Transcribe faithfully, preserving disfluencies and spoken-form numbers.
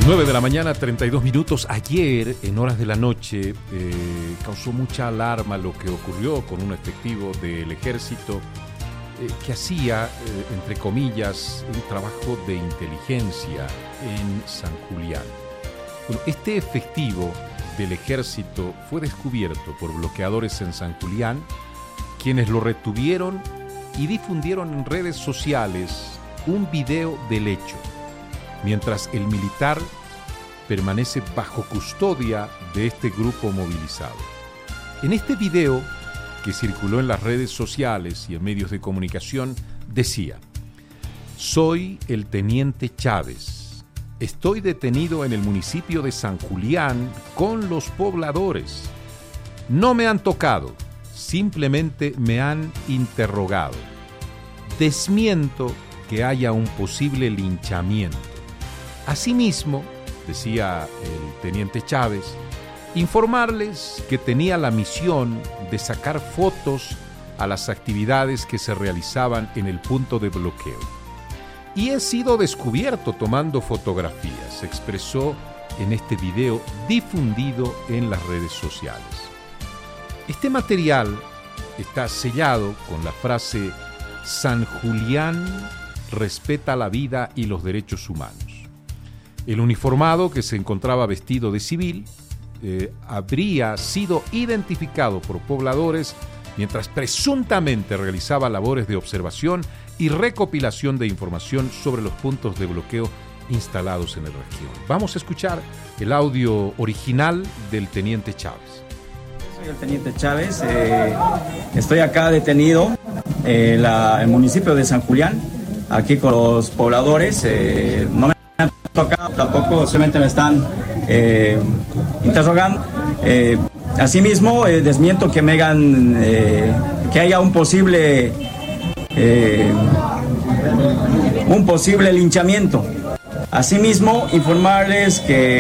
nueve de la mañana, treinta y dos minutos. Ayer, en horas de la noche, eh, causó mucha alarma lo que ocurrió con un efectivo del ejército eh, que hacía, eh, entre comillas, un trabajo de inteligencia en San Julián. Bueno, este efectivo del ejército fue descubierto por bloqueadores en San Julián, quienes lo retuvieron y difundieron en redes sociales un video del hecho, mientras el militar permanece bajo custodia de este grupo movilizado. En este video, que circuló en las redes sociales y en medios de comunicación, decía: soy el teniente Chávez. Estoy detenido en el municipio de San Julián con los pobladores. No me han tocado, simplemente me han interrogado. Desmiento que haya un posible linchamiento. Asimismo, decía el teniente Chávez, informarles que tenía la misión de sacar fotos a las actividades que se realizaban en el punto de bloqueo. Y he sido descubierto tomando fotografías, expresó en este video difundido en las redes sociales. Este material está sellado con la frase: San Julián respeta la vida y los derechos humanos. El uniformado, que se encontraba vestido de civil, eh, habría sido identificado por pobladores mientras presuntamente realizaba labores de observación y recopilación de información sobre los puntos de bloqueo instalados en la región. Vamos a escuchar el audio original del teniente Chávez. Soy el teniente Chávez, eh, estoy acá detenido en eh, el municipio de San Julián, aquí con los pobladores. Eh, no me han tocado tampoco, solamente me están eh, interrogando. Eh, asimismo, eh, desmiento que me hagan, eh, que haya un posible, eh, un posible linchamiento. Asimismo, informarles que